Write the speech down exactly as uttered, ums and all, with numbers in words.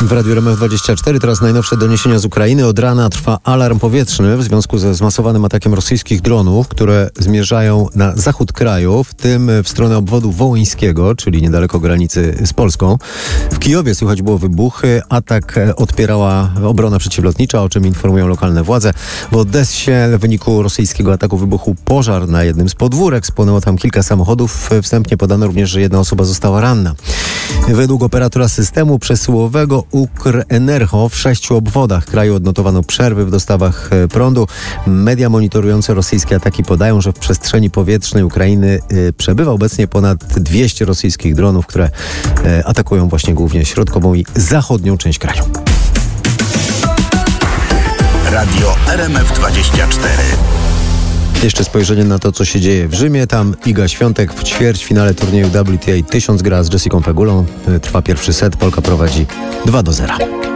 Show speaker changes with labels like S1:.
S1: W Radiu R M F dwadzieścia cztery teraz najnowsze doniesienia z Ukrainy. Od rana trwa alarm powietrzny w związku ze zmasowanym atakiem rosyjskich dronów, które zmierzają na zachód kraju, w tym w stronę obwodu wołyńskiego, czyli niedaleko granicy z Polską. W Kijowie słychać było wybuchy. Atak odpierała obrona przeciwlotnicza, o czym informują lokalne władze. W Odessie w wyniku rosyjskiego ataku wybuchł pożar na jednym z podwórek. Spłonęło tam kilka samochodów. Wstępnie podano również, że jedna osoba została ranna. Według operatora systemu przesyłowego Ukrenergo w sześciu obwodach kraju odnotowano przerwy w dostawach prądu. Media monitorujące rosyjskie ataki podają, że w przestrzeni powietrznej Ukrainy przebywa obecnie ponad dwieście rosyjskich dronów, które atakują właśnie głównie środkową i zachodnią część kraju.
S2: Radio R M F dwadzieścia cztery.
S1: Jeszcze spojrzenie na to, co się dzieje w Rzymie. Tam Iga Świątek w ćwierćfinale turnieju W T A tysiąc gra z Jessicą Pegulą. Trwa pierwszy set. Polka prowadzi dwa do zera.